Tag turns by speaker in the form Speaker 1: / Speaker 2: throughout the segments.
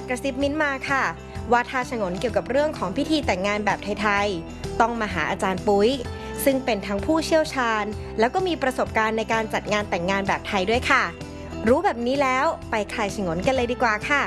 Speaker 1: กระซิบมิ้นมาค่ะว่าถ้าฉงนเกี่ยวกับเรื่องของพิธีแต่งงานแบบไทยๆต้องมาหาอาจารย์ปุ้ยซึ่งเป็นทั้งผู้เชี่ยวชาญแล้วก็มีประสบการณ์ในการจัดงานแต่งงานแบบไทยด้วยค่ะรู้แบบนี้แล้วไปคลายฉงนกันเลยดีกว่าค่ะ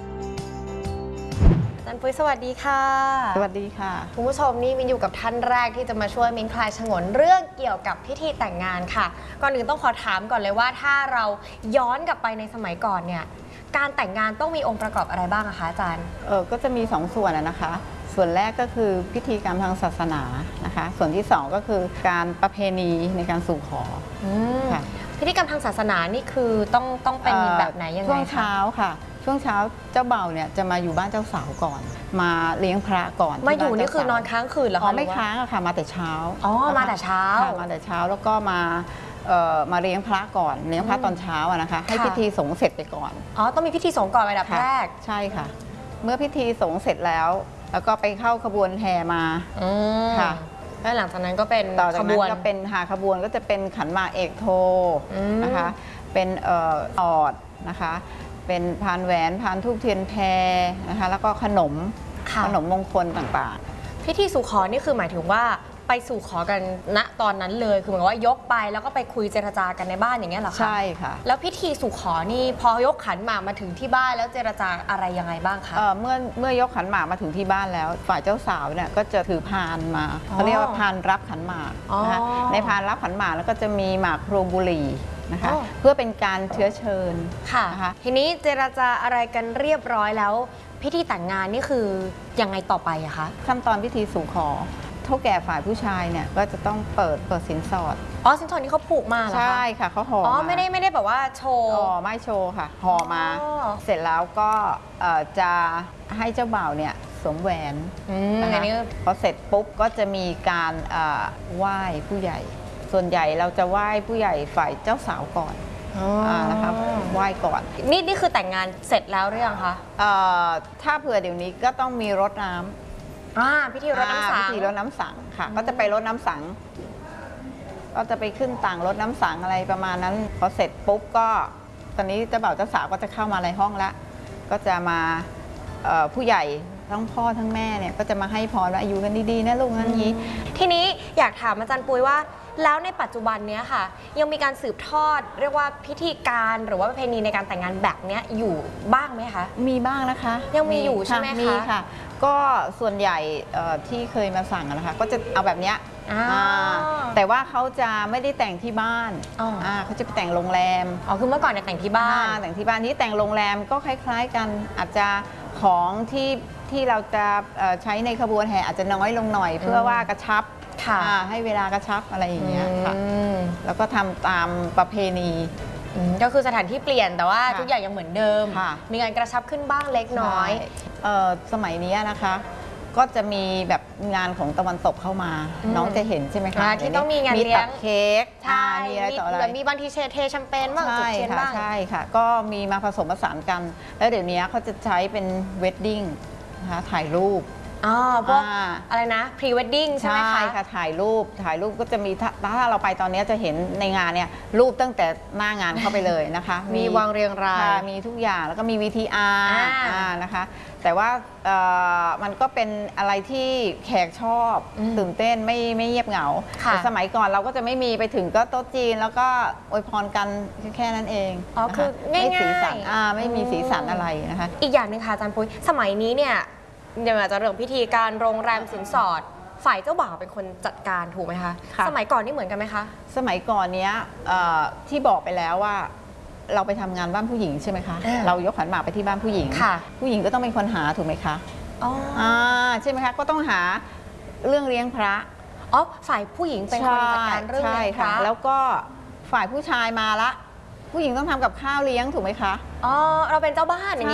Speaker 1: อาจารย์ปุ้ยสวัสดีค่ะ
Speaker 2: สวัสดีค่ะ
Speaker 1: คุณผู้ชมนี่มินอยู่กับท่านแรกที่จะมาช่วยมินคลายฉงนเรื่องเกี่ยวกับพิธีแต่งงานค่ะก่อนอื่นต้องขอถามก่อนเลยว่าถ้าเราย้อนกลับไปในสมัยก่อนเนี่ยการแต่งงานต้องมีองค์ประกอบอะไรบ้างอะคะอาจารย์
Speaker 2: ก็จะมี2ส่วนนะคะส่วนแรกก็คือพิธีกรรมทางศาสนานะคะส่วนที่2ก็คือการประเพณีในการสู่ขอ
Speaker 1: ค่ะพิธีกรรมทางศาสนานี่คือต้องเป็นแบบไหนยังไงคะ
Speaker 2: ช่วงเช้าค่ะช่วงเช้าเจ้าเบ่าวเนี่ยจะมาอยู่บ้านเจ้าสาวก่อนมาเลี้ยงพระก่อน
Speaker 1: มาอยู่นี่คือนอนค้างคืนเหรอคะ
Speaker 2: ไม่ค้างอะค่ะมาแต่เช้า
Speaker 1: มาแต่เช้า
Speaker 2: มาแต่เช้าแล้วก็มาเลี้ยงพระก่อนเลี้ยงพระตอนเช้านะคะให้พิธีสงฆ์เสร็จไปก่อน
Speaker 1: ต้องมีพิธีสงฆ์ก่อนเป็นอันดับแรก
Speaker 2: ใช่ค่ะเมื่อพิธีสงฆ์เสร็จแล้วก็ไปเข้าขบวนแห่มา
Speaker 1: ค่ะแล้วหลังจากนั้นก็เป็น
Speaker 2: ต่อจากนั้นก็เป็นขบวนก็จะเป็นขันหมากเอกโทนะคะเป็นออดนะคะเป็นพานแหวนพานธูปเทียนแพนะคะแล้วก็ขนมมงคลต่าง
Speaker 1: ๆพิธีสู่ขอนี่คือหมายถึงว่าไปสู่ขอกันณตอนนั้นเลยคือเหมือนว่ายกไปแล้วก็ไปคุยเจรจากันในบ้านอย่างเงี้ยเหรอคะ
Speaker 2: ใช่ค่ะ
Speaker 1: แล้วพิธีสู่ขอนี่พอยกขันหมากมาถึงที่บ้านแล้วเจรจาอะไรยังไงบ้างคะ
Speaker 2: เมื่อยกขันหมากมาถึงที่บ้านแล้วฝ่ายเจ้าสาวเนี่ยก็จะถือพานมาเขาเรียกว่าพานรับขันหมากนะคะในพานรับขันหมากแล้วก็จะมีหมากพลูบุหรี่นะคะเพื่อเป็นการเชื้อเชิญ
Speaker 1: ค่ะนะคะทีนี้เจรจาอะไรกันเรียบร้อยแล้วพิธีแต่งงานนี่คือยังไงต่อไปอะคะ
Speaker 2: ขั้นตอนพิธีสู่ขอเท่าแก่ฝ่ายผู้ชายเนี่ยก็จะต้องเปิดสินสอด
Speaker 1: สินสอดนี่เขาผูกมาเหรอคะ
Speaker 2: ใช่ค่ะเขาห่อ
Speaker 1: ไม่ได้แบบว่าโชว์
Speaker 2: ไม่โชว์ค่ะห่อมาเสร็จแล้วก็จะให้เจ้าบ่าวเนี่ยสวมแหวนนะคะพอเสร็จปุ๊บก็จะมีการไหว้ผู้ใหญ่ส่วนใหญ่เราจะไหว้ผู้ใหญ่ฝ่ายเจ้าสาวก่อนนะคะไหว้ก่อน
Speaker 1: นี่คือแต่งงานเสร็จแล้วหรือยังคะ
Speaker 2: ถ้าเผื่อเดี๋ยวนี้ก็ต้องมีรดน้ำ
Speaker 1: พิธีรดน้ำสัง
Speaker 2: พิธีรดน้ำสังค่ะก็จะไปรดน้ำสังก็จะไปขึ้นต่างรดน้ำสังอะไรประมาณนั้นพอเสร็จปุ๊บก็ตอนนี้เจ้าบ่าวเจ้าสาวก็จะเข้ามาในห้องแล้วก็จะมาผู้ใหญ่ทั้งพ่อทั้งแม่เนี่ยก็จะมาให้พรว่าอยู่กันดีๆนะลูกนั้นนี้
Speaker 1: ทีนี้อยากถามอาจารย์ปุ้ยว่าแล้วในปัจจุบันนี้ค่ะยังมีการสืบทอดเรียกว่าพิธีการหรือว่าประเพณีในการแต่งงานแบบนี้อยู่บ้างไหมคะ
Speaker 2: มีบ้างนะคะ
Speaker 1: ยังมีอยู่ใช่ไหมคะ
Speaker 2: มีค่ะก็ส่วนใหญ่ที่เคยมาสั่งนะคะก็จะเอาแบบนี้แต่ว่าเขาจะไม่ได้แต่งที่บ้านเขาจะไปแต่งโรงแรม
Speaker 1: คือเมื่อก่อนเนี่ยแต่งที่บ้าน
Speaker 2: แต่งที่บ้านที่แต่งโรงแรมก็คล้ายๆกันอาจจะของที่เราจะใช้ในขบวนแห่อาจจะน้อยลงหน่อยเพื่อว่ากระชับให้เวลากระชับอะไรอย่างเงี้ยค่ะแล้วก็ทำตามประเพณี
Speaker 1: ก็คือสถานที่เปลี่ยนแต่ว่าทุกอย่างยังเหมือนเดิมมีการกระชับขึ้นบ้างเล็กน้อย
Speaker 2: สมัยนี้นะคะก็จะมีแบบงานของตะวันตกเข้ามาน้องจะเห็นใช่ไหมคะ
Speaker 1: ที่ต้องมีงานเลี้ยง
Speaker 2: เค้ก
Speaker 1: มีอะไรต่ออะไรมีบางทีเทแชมเปญบ้างจุดเทียนบ้าง
Speaker 2: ใช่ค่ะก็มีมาผสมผสานกันแล้วเดี๋ยวนี้เขาจะใช้เป็นเวดดิ้งนะคะถ่ายรูป
Speaker 1: พวกอะไรนะพรีเวดดิ้งใช่ไหมคะ
Speaker 2: ใช่ค่ะถ่ายรูปก็จะมีถ้าเราไปตอนนี้จะเห็นในงานเนี่ยรูปตั้งแต่หน้างานเข้าไปเลยนะคะ
Speaker 1: มีวางเรียงราย
Speaker 2: มีทุกอย่างแล้วก็มี VTR นะคะแต่ว่ามันก็เป็นอะไรที่แขกชอบตื่นเต้นไม่เงียบเหงาแต่สมัยก่อนเราก็จะไม่มีไปถึงก็โต๊ะจีนแล้วก็อวยพรกันแค่นั้นเอง
Speaker 1: คือง่ายๆ
Speaker 2: ไม่มีสีสันอะไรนะคะ
Speaker 1: อีกอย่างหนึ่งค่ะอาจารย์ปุ้ยสมัยนี้เนี่ยเดี๋ยวอาจจะเรื่องพิธีการโรงแรมสินสอดฝ่ายเจ้าบ่าวเป็นคนจัดการถูกไหมคะสมัยก่อนนี่เหมือนกันไหมคะ
Speaker 2: สมัยก่อนเนี้ยที่บอกไปแล้วว่าเราไปทำงานบ้านผู้หญิงใช่ไหมคะเรายกขันหมากไปที่บ้านผู้หญิงผู้หญิงก็ต้องเป็นคนหาถูกไหมคะใช่ไหมคะก็ต้องหาเรื่องเลี้ยงพระ
Speaker 1: ฝ่ายผู้หญิงเป็นคนจัดการเรื่องเลี้ยงพระ
Speaker 2: แล้วก็ฝ่ายผู้ชายมาละผู้หญิงต้องทำกับข้าวเลี้ยงถูกไหมคะ
Speaker 1: เราเป็นเจ้าบ้านอย่างนี้